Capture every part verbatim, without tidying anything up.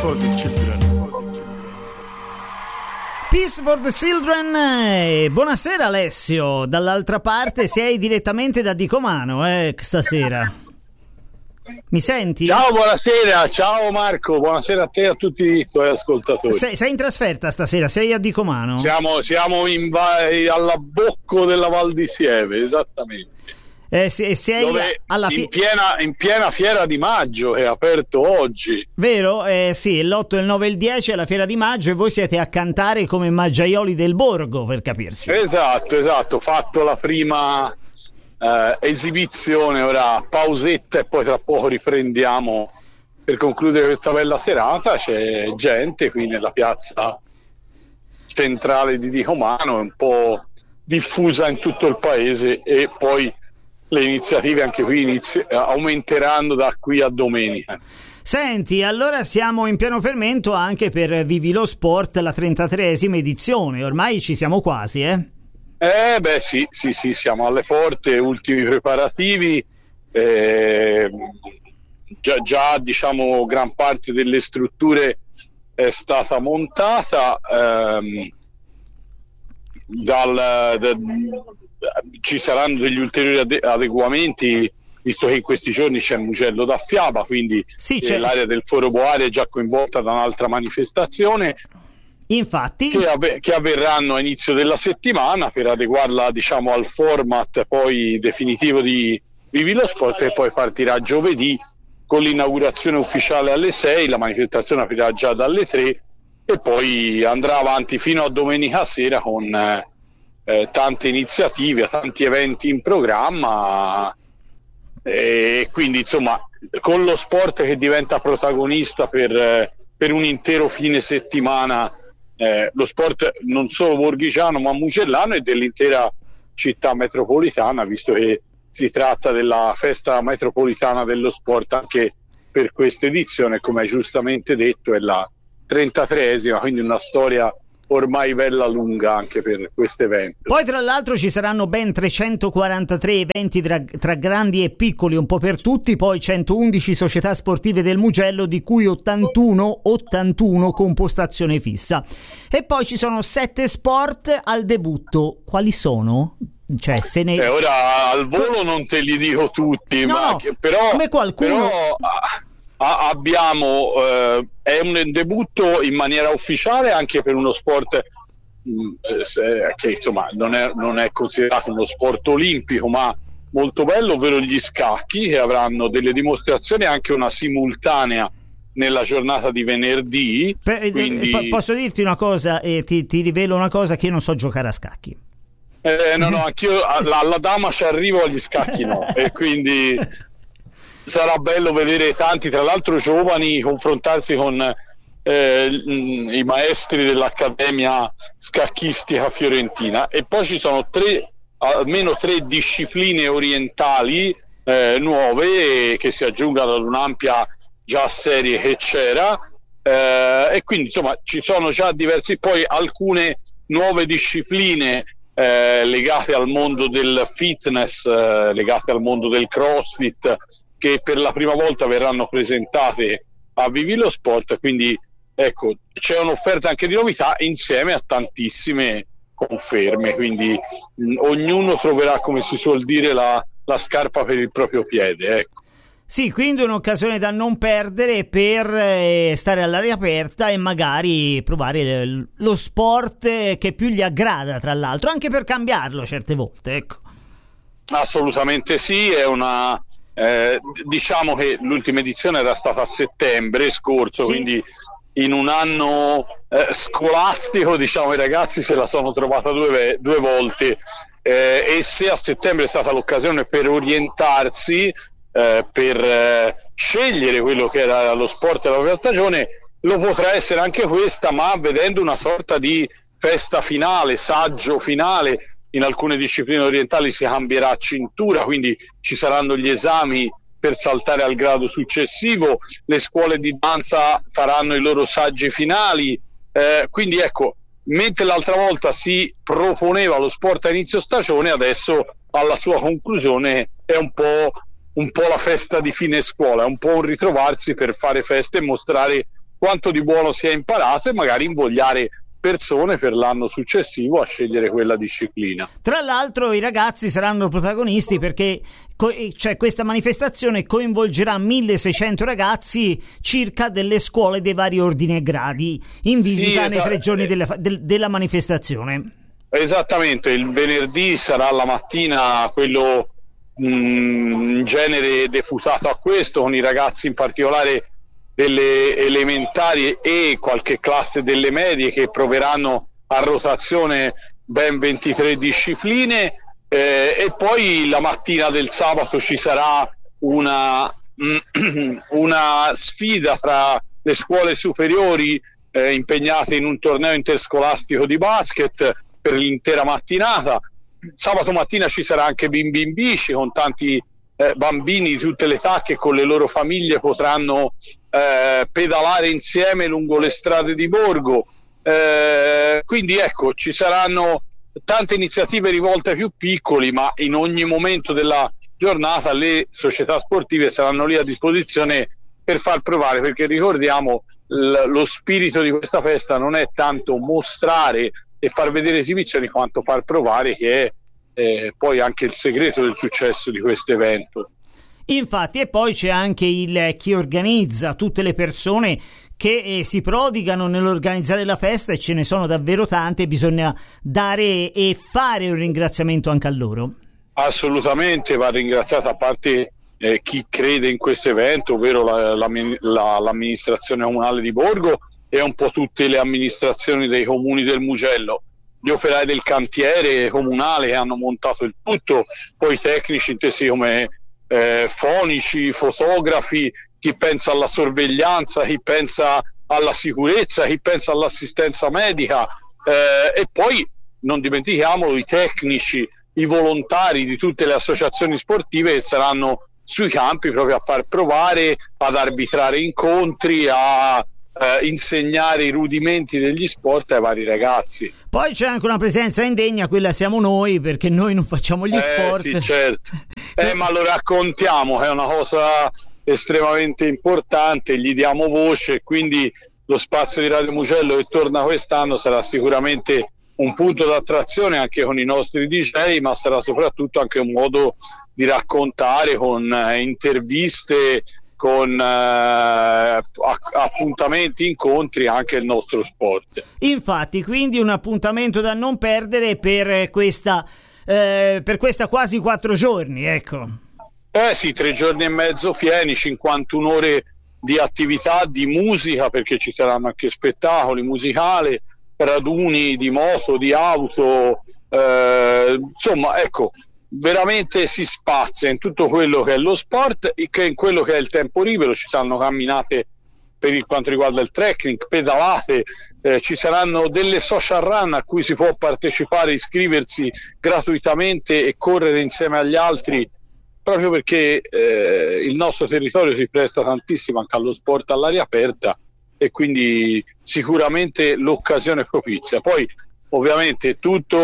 for the Children. Peace for the Children. Eh, buonasera Alessio, dall'altra parte sei direttamente da Dicomano eh, stasera. Mi senti? Ciao, buonasera, ciao Marco, buonasera a te e a tutti i tuoi ascoltatori. Sei, sei in trasferta stasera, sei a Dicomano? Siamo, siamo in va- alla bocco della Val di Sieve, esattamente. Eh, se, sei Dove alla in, fi- piena, in piena fiera di maggio, che è aperto oggi. Vero? Eh, sì, l'otto, il nove e il dieci è la fiera di maggio e voi siete a cantare come Maggiaioli del Borgo, per capirsi. Esatto, esatto, fatto la prima eh, esibizione, ora pausetta e poi tra poco riprendiamo per concludere questa bella serata. C'è gente qui nella piazza centrale di Dicomano, è un po' diffusa in tutto il paese e poi le iniziative anche qui inizi- aumenteranno da qui a domenica. Senti, allora siamo in pieno fermento anche per Vivi lo Sport, la trentatreesima edizione, ormai ci siamo quasi, eh? Eh beh sì, sì, sì, siamo alle porte, ultimi preparativi, eh, già, già diciamo gran parte delle strutture è stata montata, ehm, dal... Da, ci saranno degli ulteriori ade- adeguamenti, visto che in questi giorni c'è Mugello da Fiaba, quindi sì, eh, l'area del Foro Boare è già coinvolta da un'altra manifestazione. Infatti che, ave- che avverranno a inizio della settimana per adeguarla, diciamo, al format poi definitivo di Vivi lo Sport, e poi partirà giovedì con l'inaugurazione ufficiale alle sei, la manifestazione aprirà già dalle tre e poi andrà avanti fino a domenica sera con eh, Eh, tante iniziative, tanti eventi in programma, e eh, quindi insomma con lo sport che diventa protagonista per, eh, per un intero fine settimana, eh, lo sport non solo borghigiano ma mugellano e dell'intera città metropolitana, visto che si tratta della festa metropolitana dello sport anche per questa edizione, come hai giustamente detto è la trentatreesima, quindi una storia ormai bella lunga anche per questo evento. Poi tra l'altro ci saranno ben trecentoquarantatré eventi tra, tra grandi e piccoli, un po' per tutti, poi centoundici società sportive del Mugello, di cui ottantuno con postazione fissa, e poi ci sono sette sport al debutto. Quali sono? Cioè, se ne... eh, ora al volo non te li dico tutti, no, ma no, che, però, come qualcuno... però a, abbiamo eh, è un debutto in maniera ufficiale anche per uno sport mh, se, che insomma non è, non è considerato uno sport olimpico ma molto bello, ovvero gli scacchi, che avranno delle dimostrazioni, anche una simultanea nella giornata di venerdì. Per, quindi... eh, posso dirti una cosa, e eh, ti, ti rivelo una cosa, che io non so giocare a scacchi. Eh, no, no, anch'io alla, alla dama ci arrivo, agli scacchi no, e quindi sarà bello vedere tanti, tra l'altro giovani, confrontarsi con eh, i maestri dell'Accademia Scacchistica Fiorentina. E poi ci sono tre, almeno tre discipline orientali eh, nuove che si aggiungono ad un'ampia già serie che c'era, eh, e quindi insomma ci sono già diversi, poi alcune nuove discipline eh, legate al mondo del fitness, eh, legate al mondo del CrossFit, che per la prima volta verranno presentate a Vivi lo Sport. Quindi ecco, c'è un'offerta anche di novità insieme a tantissime conferme, quindi mh, ognuno troverà, come si suol dire, la, la scarpa per il proprio piede, ecco. Sì, quindi un'occasione da non perdere per eh, stare all'aria aperta e magari provare l- lo sport eh, che più gli aggrada, tra l'altro, anche per cambiarlo certe volte, ecco. Assolutamente sì, è una eh, diciamo che l'ultima edizione era stata a settembre scorso, sì. Quindi in un anno eh, scolastico, diciamo, i ragazzi se la sono trovata due, due volte, eh, e se a settembre è stata l'occasione per orientarsi, eh, per eh, scegliere quello che era lo sport della propria stagione, lo potrà essere anche questa, ma vedendo una sorta di festa finale, saggio finale. In alcune discipline orientali si cambierà a cintura, quindi ci saranno gli esami per saltare al grado successivo, le scuole di danza faranno i loro saggi finali, eh, quindi ecco, mentre l'altra volta si proponeva lo sport a inizio stagione, adesso alla sua conclusione è un po', un po' la festa di fine scuola, è un po' un ritrovarsi per fare feste e mostrare quanto di buono si è imparato e magari invogliare persone per l'anno successivo a scegliere quella disciplina. Tra l'altro i ragazzi saranno protagonisti perché co- cioè, questa manifestazione coinvolgerà milleseicento ragazzi circa delle scuole dei vari ordini e gradi in visita sì, nei tre giorni della, del, della manifestazione. Esattamente, il venerdì sarà la mattina quello mh, in genere deputato a questo, con i ragazzi in particolare delle elementari e qualche classe delle medie che proveranno a rotazione ben ventitré discipline, eh, e poi la mattina del sabato ci sarà una, una sfida tra le scuole superiori eh, impegnate in un torneo interscolastico di basket per l'intera mattinata. Sabato mattina ci sarà anche Bimbi in bici con tanti Eh, bambini di tutte le età che con le loro famiglie potranno eh, pedalare insieme lungo le strade di Borgo, eh, quindi ecco, ci saranno tante iniziative rivolte ai più piccoli, ma in ogni momento della giornata le società sportive saranno lì a disposizione per far provare, perché ricordiamo l- lo spirito di questa festa non è tanto mostrare e far vedere esibizioni quanto far provare, che è Eh, poi anche il segreto del successo di questo evento. Infatti, e poi c'è anche il chi organizza, tutte le persone che eh, si prodigano nell'organizzare la festa, e ce ne sono davvero tante, bisogna dare e fare un ringraziamento anche a loro. Assolutamente, va ringraziata, a parte eh, chi crede in questo evento, ovvero la, la, la, l'amministrazione comunale di Borgo e un po' tutte le amministrazioni dei comuni del Mugello, gli operai del cantiere comunale che hanno montato il tutto, poi i tecnici intesi come eh, fonici, fotografi, chi pensa alla sorveglianza, chi pensa alla sicurezza, chi pensa all'assistenza medica, eh, e poi non dimentichiamolo i tecnici, i volontari di tutte le associazioni sportive che saranno sui campi proprio a far provare, ad arbitrare incontri, a eh, insegnare i rudimenti degli sport ai vari ragazzi. Poi c'è anche una presenza indegna, quella siamo noi, perché noi non facciamo gli eh, sport. Sì, certo. Eh, ma lo raccontiamo, è una cosa estremamente importante, gli diamo voce, quindi lo spazio di Radio Mugello che torna quest'anno sarà sicuramente un punto d'attrazione anche con i nostri D J, ma sarà soprattutto anche un modo di raccontare con eh, interviste, con eh, appuntamenti, incontri, anche il nostro sport. Infatti, quindi un appuntamento da non perdere per questa eh, per questa quasi quattro giorni, ecco. Eh sì, tre giorni e mezzo pieni, cinquantuno ore di attività, di musica, perché ci saranno anche spettacoli musicali, raduni di moto, di auto, eh, insomma, ecco, veramente si spazia in tutto quello che è lo sport e che in quello che è il tempo libero. Ci saranno camminate per il quanto riguarda il trekking, pedalate, eh, ci saranno delle social run a cui si può partecipare, iscriversi gratuitamente e correre insieme agli altri, proprio perché eh, il nostro territorio si presta tantissimo anche allo sport all'aria aperta, e quindi sicuramente l'occasione propizia. Poi ovviamente tutto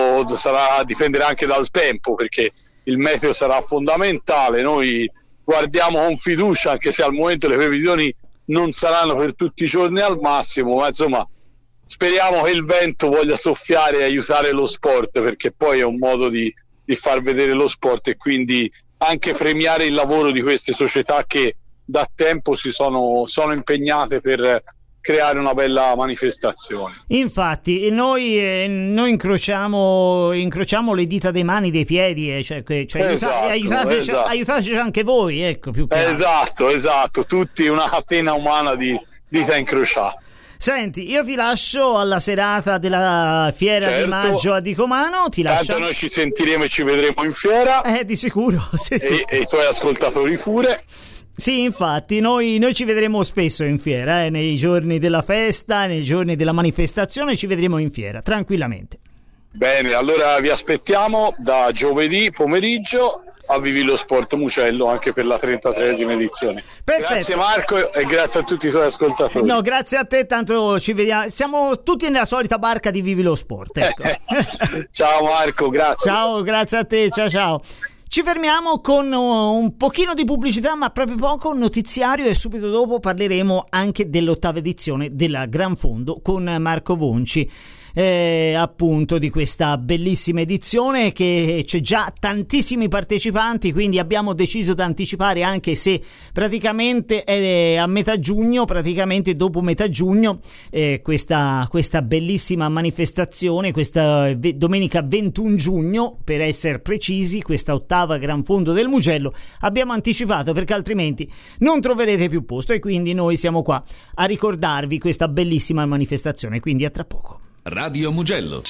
sarà, dipenderà anche dal tempo, perché il meteo sarà fondamentale. Noi guardiamo con fiducia, anche se al momento le previsioni non saranno per tutti i giorni al massimo, ma insomma speriamo che il vento voglia soffiare e aiutare lo sport, perché poi è un modo di, di far vedere lo sport e quindi anche premiare il lavoro di queste società che da tempo si sono, sono impegnate per creare una bella manifestazione. Infatti noi, eh, noi incrociamo, incrociamo le dita dei mani, dei piedi, eh, cioè, cioè esatto, aiutateci, esatto. aiutateci anche voi, ecco, più che esatto, esatto, tutti una catena umana di dita incrociate. Senti, io ti lascio alla serata della fiera certo. di maggio a Dicomano. Ti lascio... Tanto noi ci sentiremo e ci vedremo in fiera. Eh, di sicuro. Sì, e, sì. e i tuoi ascoltatori pure. Sì, infatti, noi, noi ci vedremo spesso in fiera, eh, nei giorni della festa, nei giorni della manifestazione ci vedremo in fiera, tranquillamente. Bene, allora vi aspettiamo da giovedì pomeriggio a Vivi lo Sport Mugello anche per la trentatreesima edizione. Perfetto. Grazie Marco e grazie a tutti i tuoi ascoltatori. No, grazie a te, tanto ci vediamo, siamo tutti nella solita barca di Vivi lo Sport, ecco. Ciao Marco, grazie. Ciao, grazie a te, ciao ciao. Ci fermiamo con un pochino di pubblicità, ma proprio poco, notiziario, e subito dopo parleremo anche dell'ottava edizione della Gran Fondo con Marco Vonci. Eh, appunto di questa bellissima edizione, che c'è già tantissimi partecipanti, quindi abbiamo deciso di anticipare, anche se praticamente è a metà giugno, praticamente dopo metà giugno, eh, questa, questa bellissima manifestazione, questa v- domenica ventuno giugno per essere precisi, questa ottava Gran Fondo del Mugello abbiamo anticipato perché altrimenti non troverete più posto, e quindi noi siamo qua a ricordarvi questa bellissima manifestazione, quindi a tra poco. Radio Mugello.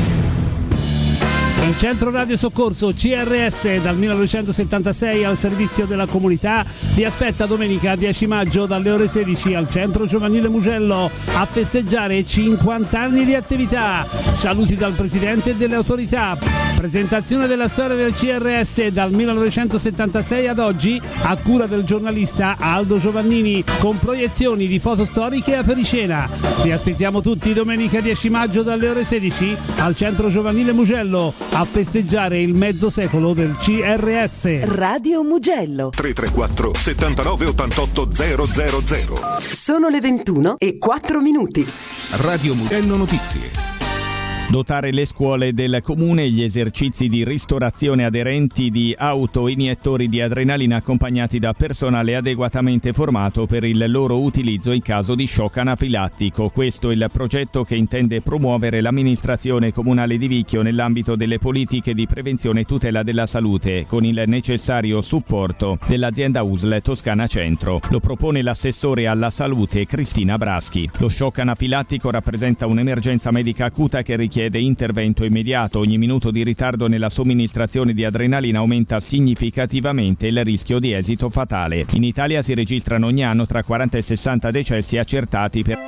Il Centro Radio Soccorso C R S, dal millenovecentosettantasei al servizio della comunità, vi aspetta domenica dieci maggio dalle ore sedici al Centro Giovanile Mugello a festeggiare cinquanta anni di attività. Saluti dal Presidente e delle autorità. Presentazione della storia del C R S dal millenovecentosettantasei ad oggi a cura del giornalista Aldo Giovannini, con proiezioni di foto storiche a pericena. Vi aspettiamo tutti domenica dieci maggio dalle ore sedici al Centro Giovanile Mugello a festeggiare il mezzo secolo del C R S. Radio Mugello tre tre quattro settantanove ottantotto zero zero zero. Sono le ventuno e quattro minuti. Radio Mugello Notizie. Dotare le scuole del comune e gli esercizi di ristorazione aderenti di auto-iniettori di adrenalina accompagnati da personale adeguatamente formato per il loro utilizzo in caso di shock anafilattico. Questo è il progetto che intende promuovere l'amministrazione comunale di Vicchio nell'ambito delle politiche di prevenzione e tutela della salute, con il necessario supporto dell'azienda U S L Toscana Centro. Lo propone l'assessore alla salute Cristina Braschi. Lo shock anafilattico rappresenta un'emergenza medica acuta che richiede intervento immediato. Ogni minuto di ritardo nella somministrazione di adrenalina aumenta significativamente il rischio di esito fatale. In Italia si registrano ogni anno tra quaranta e sessanta decessi accertati per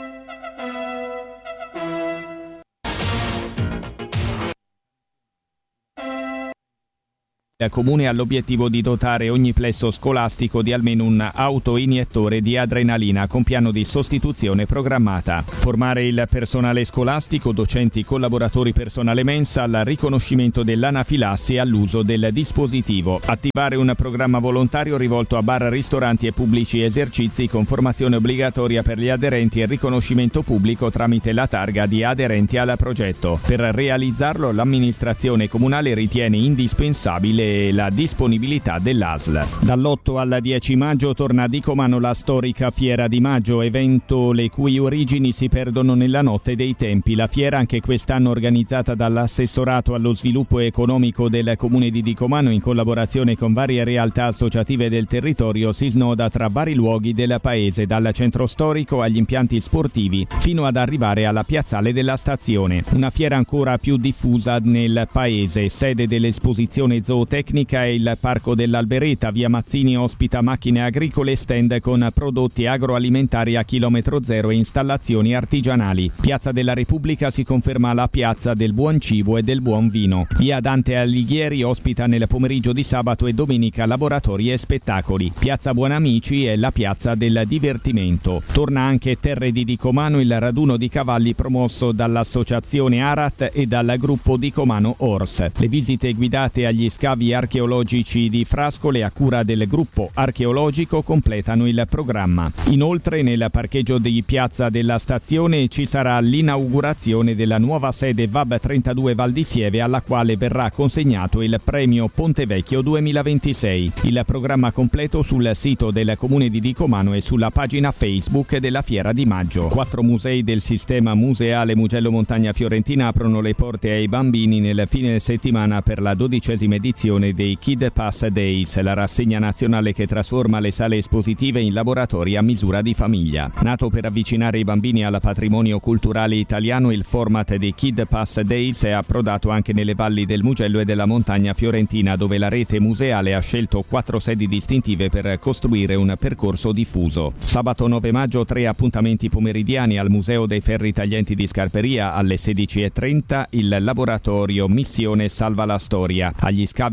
Il comune ha l'obiettivo di dotare ogni plesso scolastico di almeno un autoiniettore di adrenalina con piano di sostituzione programmata. Formare il personale scolastico, docenti, collaboratori, personale mensa al riconoscimento dell'anafilassi e all'uso del dispositivo. Attivare un programma volontario rivolto a bar, ristoranti e pubblici esercizi con formazione obbligatoria per gli aderenti e riconoscimento pubblico tramite la targa di aderenti al progetto. Per realizzarlo l'amministrazione comunale ritiene indispensabile la disponibilità dell'A S L. Dall'otto al dieci maggio torna a Dicomano la storica Fiera di Maggio, evento le cui origini si perdono nella notte dei tempi. La fiera, anche quest'anno organizzata dall'assessorato allo sviluppo economico del comune di Dicomano in collaborazione con varie realtà associative del territorio, si snoda tra vari luoghi del paese, dal centro storico agli impianti sportivi fino ad arrivare alla piazzale della stazione. Una fiera ancora più diffusa nel paese, sede dell'esposizione zootecnica e il Parco dell'Albereta. Via Mazzini ospita macchine agricole e stand con prodotti agroalimentari a chilometro zero e installazioni artigianali. Piazza della Repubblica si conferma la piazza del buon cibo e del buon vino. Via Dante Alighieri ospita nel pomeriggio di sabato e domenica laboratori e spettacoli. Piazza Buonamici è la piazza del divertimento. Torna anche Terre di Dicomano il raduno di cavalli promosso dall'associazione Arat e dal gruppo Dicomano Horse. Le visite guidate agli scavi archeologici di Frascole a cura del gruppo archeologico completano il programma. Inoltre nel parcheggio di piazza della stazione ci sarà l'inaugurazione della nuova sede V A B trentadue Val di Sieve, alla quale verrà consegnato il premio Pontevecchio duemilaventisei. Il programma completo sul sito del comune di Dicomano e sulla pagina Facebook della Fiera di Maggio. Quattro musei del sistema museale Mugello Montagna Fiorentina aprono le porte ai bambini nel fine settimana per la dodicesima edizione dei Kid Pass Days, la rassegna nazionale che trasforma le sale espositive in laboratori a misura di famiglia. Nato per avvicinare i bambini al patrimonio culturale italiano, il format dei Kid Pass Days è approdato anche nelle valli del Mugello e della Montagna Fiorentina, dove la rete museale ha scelto quattro sedi distintive per costruire un percorso diffuso. Sabato nove maggio tre appuntamenti pomeridiani al Museo dei Ferri Taglienti di Scarperia alle sedici e trenta, il laboratorio Missione Salva la Storia. Agli scavi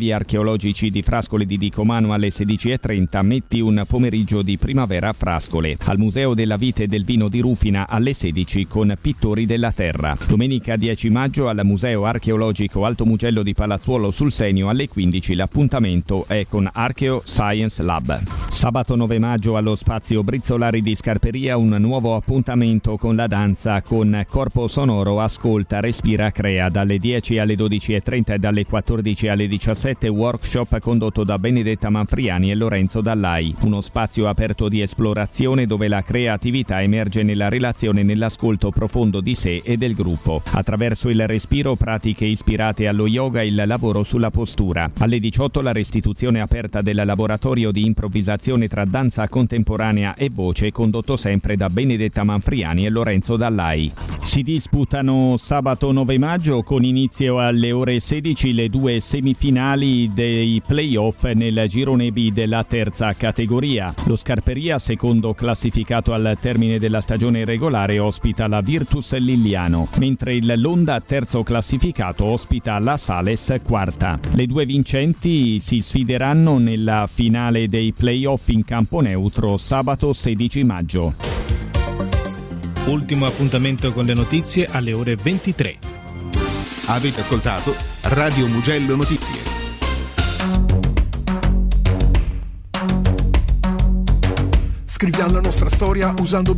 musei archeologici di Frascole di Dicomano alle sedici e trenta, metti un pomeriggio di primavera a Frascole. Al Museo della Vite e del Vino di Rufina alle sedici con Pittori della Terra. Domenica dieci maggio al Museo Archeologico Alto Mugello di Palazzuolo sul Senio alle quindici l'appuntamento è con Archeo Science Lab. Sabato nove maggio allo Spazio Brizzolari di Scarperia un nuovo appuntamento con la danza con Corpo Sonoro Ascolta, Respira, Crea dalle dieci alle dodici e trenta e dalle quattordici alle diciassette, workshop condotto da Benedetta Manfriani e Lorenzo Dallai. Uno spazio aperto di esplorazione dove la creatività emerge nella relazione e nell'ascolto profondo di sé e del gruppo. Attraverso il respiro, pratiche ispirate allo yoga e il lavoro sulla postura. Alle diciotto la restituzione aperta del laboratorio di improvvisazione tra danza contemporanea e voce condotto sempre da Benedetta Manfriani e Lorenzo Dallai. Si disputano sabato nove maggio con inizio alle ore sedici le due semifinali dei play-off nel girone B della terza categoria. Lo Scarperia, secondo classificato al termine della stagione regolare, ospita la Virtus Liliano, mentre il Londa, terzo classificato, ospita la Sales, quarta. Le due vincenti si sfideranno nella finale dei play-off in campo neutro sabato sedici maggio. Ultimo appuntamento con le notizie alle ore ventitré. Avete ascoltato Radio Mugello Notizie. Scriviamo la nostra storia usando